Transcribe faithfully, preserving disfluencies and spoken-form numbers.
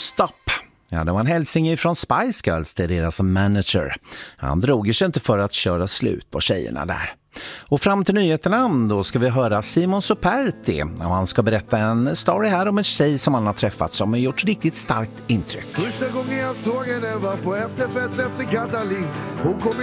Stop. Ja, det var en hälsning från Spice Girls, det är deras manager. Han drog sig inte för att köra slut på tjejerna där. Och fram till nyheterna då ska vi höra Simon Superti. Och han ska berätta en story här om en tjej som han har träffat som har gjort riktigt starkt intryck. Första gången jag såg henne var på efterfest efter Katalin. Hon kom